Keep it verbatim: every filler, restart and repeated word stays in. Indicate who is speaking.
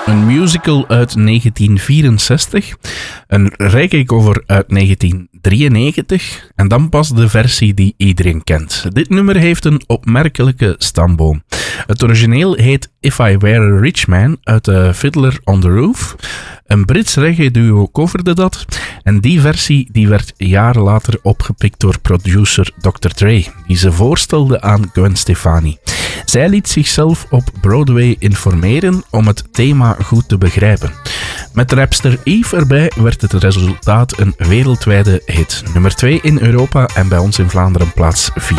Speaker 1: Een musical uit negentien vierenzestig, een reggae-cover uit negentien drieënnegentig en dan pas de versie die iedereen kent. Dit nummer heeft een opmerkelijke stamboom. Het origineel heet If I Were a Rich Man uit de Fiddler on the Roof. Een Brits reggae-duo coverde dat en die versie die werd jaren later opgepikt door producer doctor Dre, die ze voorstelde aan Gwen Stefani. Zij liet zichzelf op Broadway informeren om het thema goed te begrijpen. Met rapster Eve erbij werd het resultaat een wereldwijde hit. Nummer twee in Europa en bij ons in Vlaanderen plaats vier.